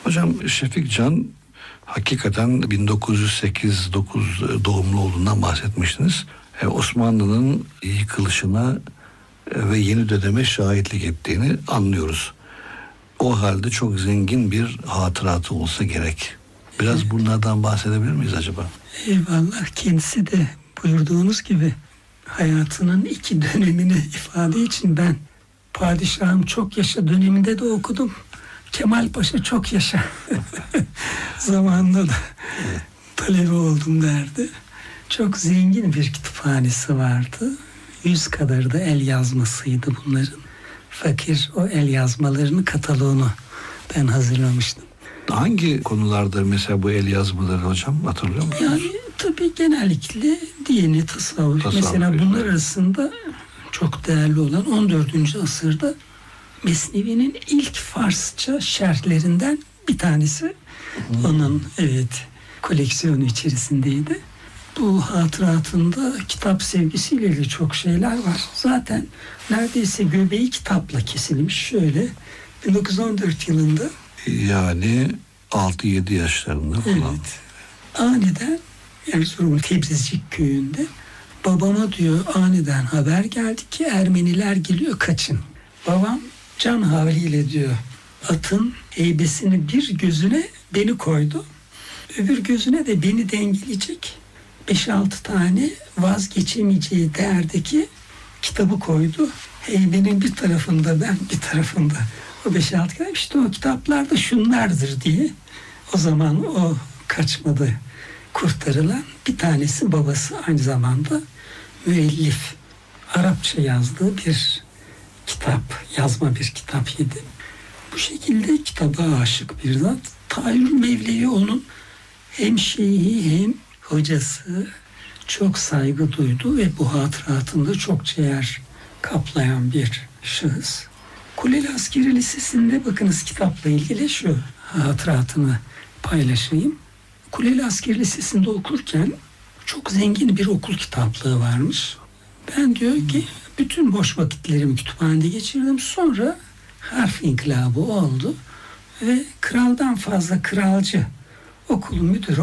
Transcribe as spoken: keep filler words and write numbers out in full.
Hocam Şefik Can hakikaten bin dokuz yüz sekiz dokuz doğumlu olduğundan bahsetmiştiniz. E, Osmanlı'nın yıkılışına e, ve yeni döneme şahitlik ettiğini anlıyoruz. O halde çok zengin bir hatıratı olsa gerek. Biraz evet. Bunlardan bahsedebilir miyiz acaba? Eyvallah. Kendisi de buyurduğunuz gibi hayatının iki dönemini ifade için ben Padişahım Çok Yaşa döneminde de okudum. Kemal Paşa Çok Yaşa zamanında da talebe oldum derdi. Çok zengin bir kütüphanesi vardı. Yüz kadarı da el yazmasıydı bunların. Fakir o el yazmalarının kataloğunu ben hazırlamıştım. Hangi konularda mesela bu el yazmaları hocam, hatırlıyor musunuz? Yani tabii genellikle dini, tasavvuf. tasavvuf mesela bunlar yani. Arasında çok değerli olan on dördüncü asırda Mesnevi'nin ilk Farsça şerhlerinden bir tanesi. Hmm. Onun evet koleksiyonu içerisindeydi. Bu hatıratında kitap sevgisiyle ilgili çok şeyler var. Zaten neredeyse göbeği kitapla kesilmiş. Şöyle bin dokuz yüz on dört yılında. Yani altı yedi yaşlarında falan. Evet. Aniden Erzurum'un Tebrizcik köyünde babama diyor aniden haber geldi ki Ermeniler geliyor, kaçın. Babam can havliyle diyor atın heybesini bir gözüne beni koydu. Öbür gözüne de beni dengeleyecek beş altı tane vazgeçemeyeceği değerdeki kitabı koydu. Heybenin bir tarafında ben, bir tarafında o beş altı kitap. İşte o kitaplar da şunlardır diye. O zaman o kaçmada kurtarılan bir tanesi babası, aynı zamanda müellif. Arapça yazdığı bir kitap, yazma bir kitap yedi. Bu şekilde kitaba aşık bir zat. Tahir Mevlevi onun hem şeyhi hem hocası, çok saygı duydu ve bu hatıratında çokça yer kaplayan bir şahıs. Kuleli Askeri Lisesi'nde bakınız kitapla ilgili şu hatıratını paylaşayım. Kuleli Askeri Lisesi'nde okurken çok zengin bir okul kitaplığı varmış. Ben diyor ki bütün boş vakitlerimi kütüphanede geçirdim. Sonra harf inkılabı oldu ve kraldan fazla kralcı okulun müdürü